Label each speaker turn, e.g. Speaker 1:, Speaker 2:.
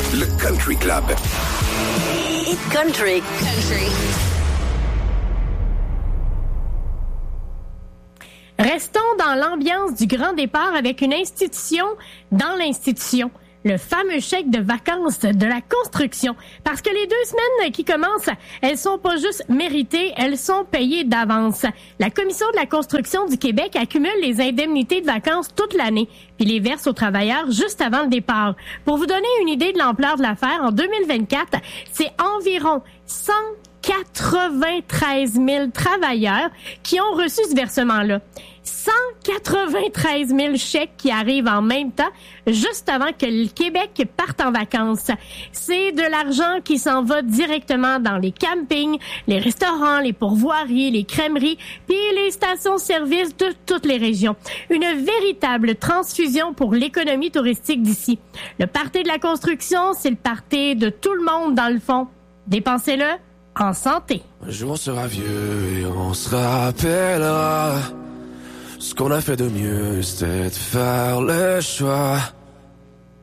Speaker 1: Le Country Club.
Speaker 2: Hit Country.
Speaker 3: Restons dans l'ambiance du grand départ avec une institution dans l'institution. Le fameux chèque de vacances de la construction. Parce que les 2 semaines qui commencent, elles sont pas juste méritées, elles sont payées d'avance. La Commission de la construction du Québec accumule les indemnités de vacances toute l'année, puis les verse aux travailleurs juste avant le départ. Pour vous donner une idée de l'ampleur de l'affaire, en 2024, c'est environ 193 000 travailleurs qui ont reçu ce versement-là. 193 000 chèques qui arrivent en même temps, juste avant que le Québec parte en vacances. C'est de l'argent qui s'en va directement dans les campings, les restaurants, les pourvoiries, les crèmeries, puis les stations-service de toutes les régions. Une véritable transfusion pour l'économie touristique d'ici. Le party de la construction, c'est le party de tout le monde dans le fond. Dépensez-le en santé.
Speaker 4: Un jour on sera vieux et on se rappellera. Ce qu'on a fait de mieux, c'était de faire le choix